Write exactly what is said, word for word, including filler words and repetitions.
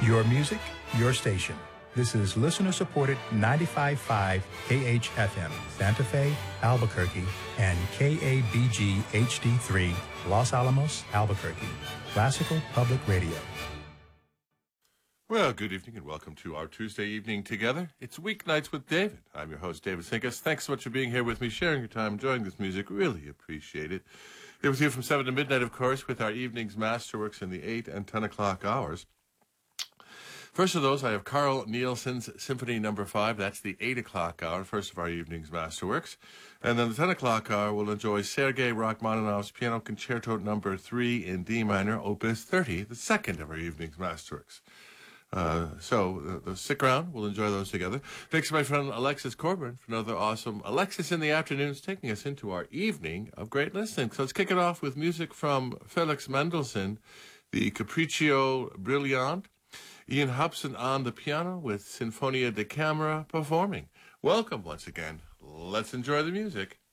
Your music, your station. This is listener-supported ninety-five point five K H F M, Santa Fe, Albuquerque, and K A B G H D three, Los Alamos, Albuquerque. Classical Public Radio. Well, good evening and welcome to our Tuesday evening together. It's Weeknights with David. I'm your host, David Sinkus. Thanks so much for being here with me, sharing your time, enjoying this music. Really appreciate it. It was here from seven to midnight, of course, with our evening's masterworks in the eight and ten o'clock hours. First of those, I have Carl Nielsen's Symphony Number five. That's the eight o'clock hour, first of our evening's masterworks. And then the ten o'clock hour, we'll enjoy Sergei Rachmaninoff's Piano Concerto Number three in D minor, Opus thirty, the second of our evening's masterworks. Uh, so, uh, stick around. We'll enjoy those together. Thanks to my friend Alexis Corbin for another awesome Alexis in the Afternoons, taking us into our evening of great listening. So let's kick it off with music from Felix Mendelssohn, the Capriccio Brilliant. Ian Hobson on the piano with Sinfonia da Camera performing. Welcome once again. Let's enjoy the music.